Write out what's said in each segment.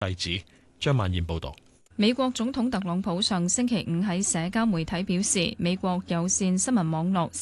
例子。張曼燕報導。 美國總統特朗普上星期五喺社交媒體表示，美國有線新聞網絡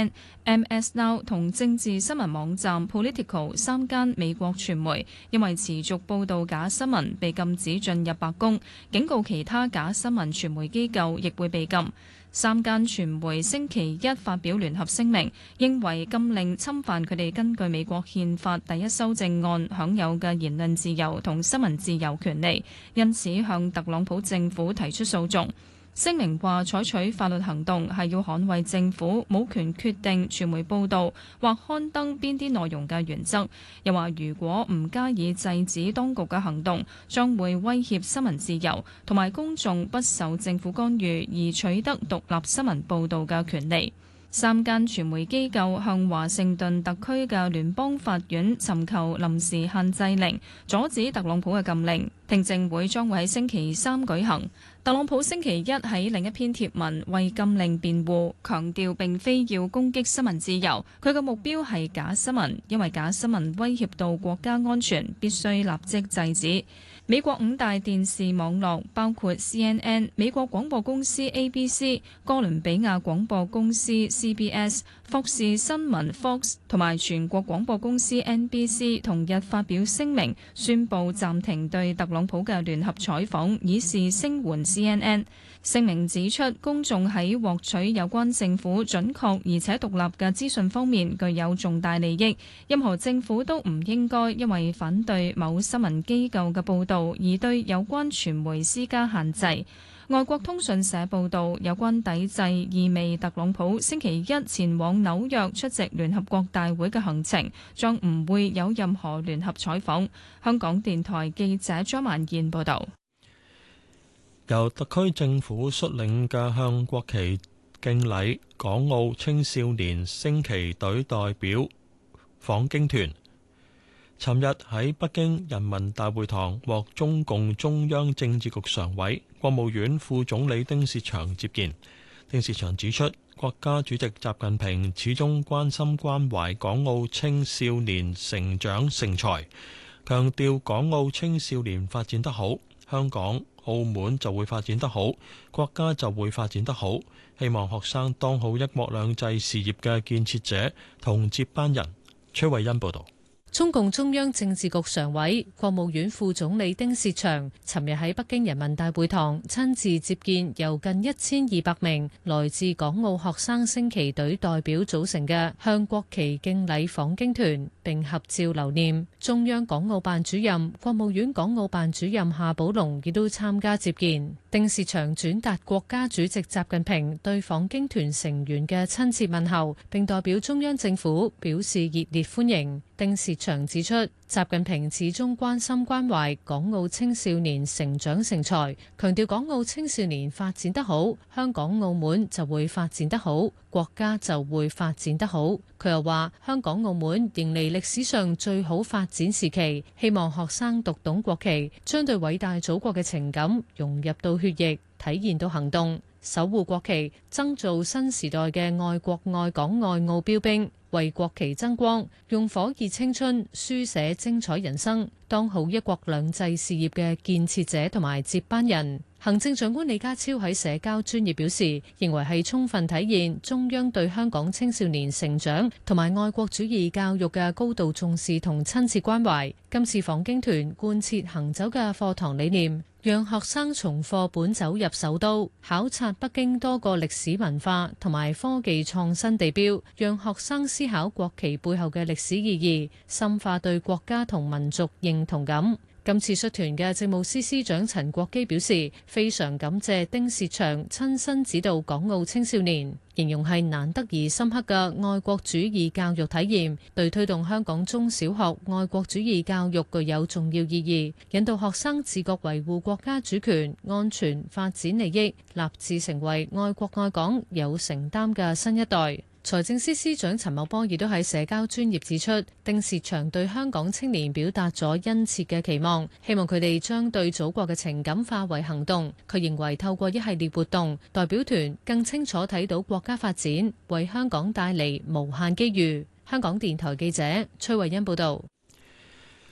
CNN、MS Now 同政治新聞網站 Politico 三間美國傳媒，因為持續報導假新聞被禁止進入白宮，警告其他假新聞傳媒機構亦會被禁。三間傳媒星期一發表聯合聲明，認為禁令侵犯佢哋根據美國憲法第一修正案享有嘅言論自由同新聞自由權利，因此向特朗普政府提出訴訟。聲明話採取法律行動係要捍衛政府冇權決定傳媒報導或刊登邊啲內容嘅原則，又話如果唔加以制止當局嘅行動，將會威脅新聞自由同埋公眾不受政府干預而取得獨立新聞報導嘅權利。三間傳媒機構向華盛頓特區嘅聯邦法院尋求臨時限制令，阻止特朗普嘅禁令。聽證會將會喺星期三舉行。特朗普星期一喺另一篇貼文為禁令辯護，強調並非要攻擊新聞自由，佢嘅目標係假新聞，因為假新聞威脅到國家安全，必須立即制止。美國五大電視網絡包括 CNN、美國廣播公司 ABC、哥倫比亞廣播公司 CBS、福士新聞 Fox 同埋全國廣播公司 NBC 同日發表聲明，宣布暫停對特朗普嘅聯合採訪，以示聲援 CNN。聲明指出，公眾喺獲取有關政府準確而且獨立嘅資訊方面具有重大利益，任何政府都唔應該因為反對某新聞機構嘅報導而對有關傳媒施加限制。外國通訊社報導，有關抵制意味特朗普星期一前往紐約出席聯合國大會嘅行程將唔會有任何聯合採訪。香港電台記者張曼燕報導。 由特區政府率領嘅向國旗敬禮港澳青少年升旗隊代表訪京團，尋日喺北京人民大會堂獲中共中央政治局常委、國務院副總理丁薛祥接見。丁薛祥指出，國家主席習近平始終關心關懷港澳青少年成長成才，強調港澳青少年發展得好，香港、澳門就會發展得好，國家就會發展得好。希望學生當好一國兩制事業嘅建設者同接班人。崔慧欣報導。 中共中央政治局常委、國務院副總理丁薛祥尋日喺北京人民大會堂親自接見由近1200名來自港澳學生升旗隊代表組成嘅向國旗敬禮訪京團，並合照留念。中央港澳辦主任、國務院港澳辦主任夏寶龍亦都參加接見。丁薛祥轉達國家主席習近平對訪京團成員嘅親切問候，並代表中央政府表示熱烈歡迎。丁薛祥指出，習近平始終關心關懷港澳青少年成長成才，強調港澳青少年發展得好，香港澳門就會發展得好，國家就會發展得好。佢又話，香港澳門迎嚟歷史上最好發展時期，希望學生讀懂國旗，將對偉大祖國嘅情感融入到血液，體現到行動，守護國旗，爭造新時代嘅愛國愛港愛澳標兵，為國旗爭光，用火熱青春書寫精彩人生，當好一國兩制事業嘅建設者同埋接班人。行政長官李家超喺社交專頁表示，認為係充分體現中央對香港青少年成長同埋愛國主義教育嘅高度重視同親切關懷。今次訪京團貫徹行走嘅課堂理念，讓學生從課本走入首都，考察北京多個歷史文化同埋科技創新地標，讓學生思考國旗背後嘅歷史意義，深化對國家同民族認同感。今次率團嘅政務司司長陳國基表示，非常感謝丁薛祥親身指導港澳青少年，形容係難得而深刻嘅愛國主義教育體驗，對推動香港中小學愛國主義教育具有重要意義，引導學生自覺維護國家主權、安全、發展利益，立志成為愛國愛港、有承擔嘅新一代。財政司司長陳茂波亦都喺社交專頁指出，丁薛祥對香港青年表達咗殷切嘅期望，希望佢哋將對祖國嘅情感化為行動。佢認為透過一系列活動，代表團更清楚睇到國家發展為香港帶嚟無限機遇。香港電台記者崔慧欣報道。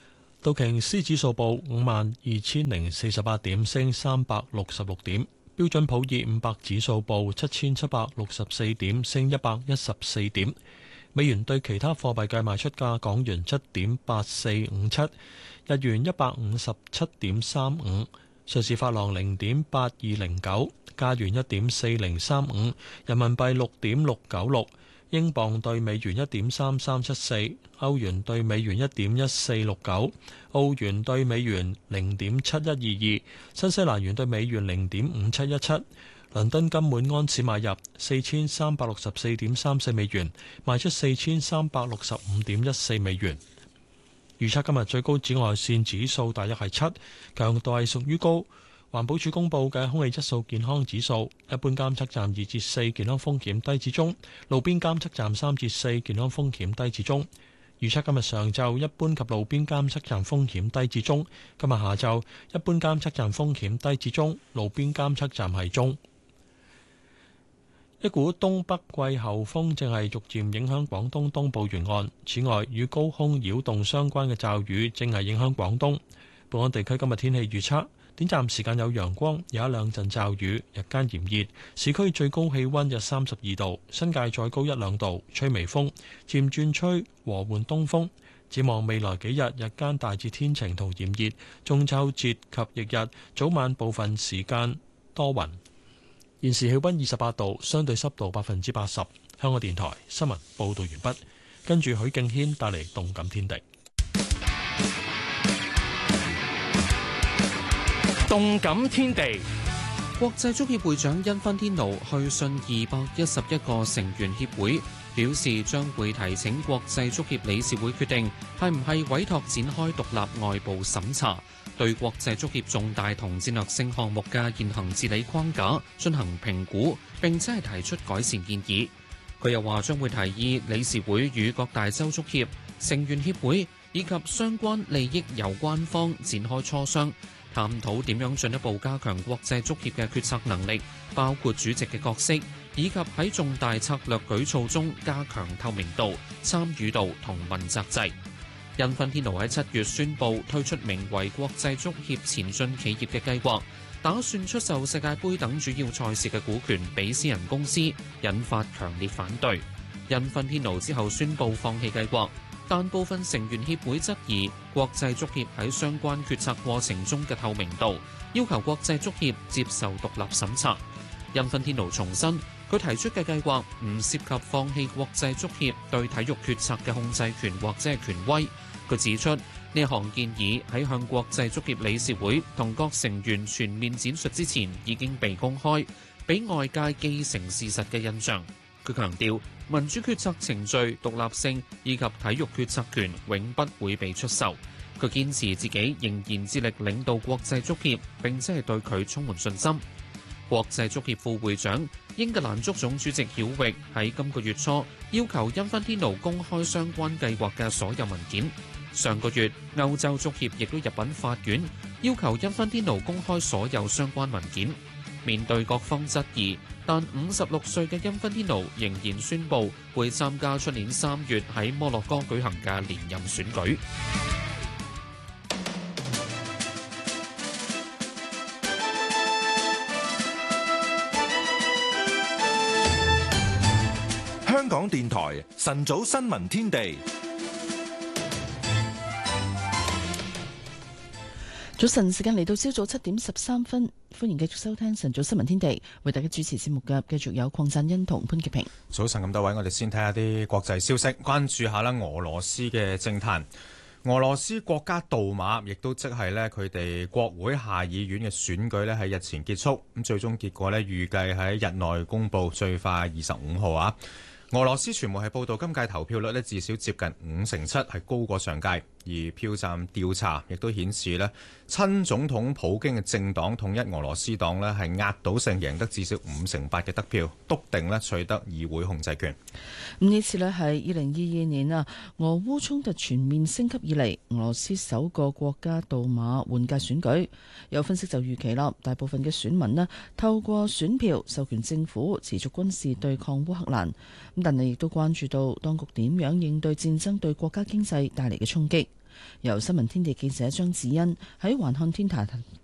道瓊斯指數報52,048點，升366點。標準普爾500指數報7,764點，升114點。美元對其他貨幣嘅賣出價：港元7.8457，日元157.35，瑞士法郎0.8209，加元1.4035，人民幣6.696，英鎊對美元1.3374，歐元對美元1.1469，澳元對美元0.7122，新西蘭元對美元0.5717。倫敦金每安士買入4364.34美元，賣出4365.14美元。預測今日最高紫外線指數大約係7，強度係屬於高。環保署公布嘅空氣質素健康指數，一般監測站2至4，健康風險低至中；路邊監測站3至4，健康風險低至中。預測今日上晝一般及路邊監測站風險低至中，今日下晝一般監測站風險低至中，路邊監測站係中。一股東北季候風正係逐漸影響廣東東部沿岸，此外與高空擾動相關嘅驟雨正係影響廣東。本港地區今日天氣預測，短暫時間有陽光，有一兩陣驟雨，日間炎熱，市區最高氣溫約32度，新界再高1、2度，吹微風，漸轉吹和緩東風。展望未來幾日，日間大致天晴同炎熱，中秋節及翌日早晚部分時間多雲。現時氣溫28度，相對濕度80%。香港電台新聞報道完畢，跟住許敬軒帶嚟動感天地。 動感天地， 國際足協會長因芬天奴去信211個成員協會，表示將會提請國際足協理事會決定係唔係委託展開獨立外部審查，對國際足協重大同戰略性項目嘅現行治理框架進行評估，並且係提出改善建議。佢又話將會提議理事會與各大洲足協、成員協會以及相關利益攸關方展開磋商，探討點樣進一步加強國際足協嘅決策能力，包括主席嘅角色，以及喺重大策略舉措中加強透明度、參與度同問責制。因芬天奴喺7月宣布推出名為國際足協前進企業嘅計劃，打算出售世界盃等主要賽事嘅股權俾私人公司，引發強烈反對。因芬天奴之後宣布放棄計劃，但部分成員協會質疑國際足協喺相關決策過程中嘅透明度，要求國際足協接受獨立審查。因芬天奴重申，佢提出嘅計劃唔涉及放棄國際足協對體育決策嘅控制權或者係權威。佢指出，呢項建議喺向國際足協理事會同各成員全面展述之前已經被公開，俾外界既成事實嘅印象。佢強調，民主決策程序、獨立性以及體育決策權永不會被出售。佢堅持自己仍然致力領導國際足協，並且係對佢充滿信心。國際足協副會長、英格蘭足總主席曉域喺今個月初要求因芬天奴公開相關計劃嘅所有文件。上個月，歐洲足協亦都入稟法院，要求因芬天奴公開所有相關文件。面對各方質疑，但56歲嘅因芬天奴仍然宣布會參加出年3月喺摩洛哥舉行嘅連任選舉。 香港電台晨早新聞天地。 早晨，時間嚟到朝早7:13，歡迎繼續收聽晨早新聞天地，為大家主持節目嘅繼續有鄺贊恩同潘潔平。 早晨咁多位，我哋先睇下啲國際消息，關注下啦俄羅斯嘅政壇。俄羅斯國家杜馬亦都即係咧佢哋國會下議院嘅選舉咧喺日前結束，咁最終結果咧預計喺日內公佈，最快25號啊。俄羅斯傳媒係報道，今屆投票率咧至少接近57%，係高過上屆。而票站調查亦都顯示咧，親總統普京嘅政黨統一俄羅斯黨咧係壓倒性贏得至少58%嘅得票，篤定咧取得議會控制權。 咁呢次咧係2022年啊，俄烏衝突全面升級以嚟，俄羅斯首個國家杜馬換屆選舉。有分析就預期啦，大部分嘅選民咧透過選票授權政府持續軍事對抗烏克蘭。咁但係亦都關注到當局點樣應對戰爭對國家經濟帶嚟嘅衝擊。 由新聞天地記者張智欣喺環看天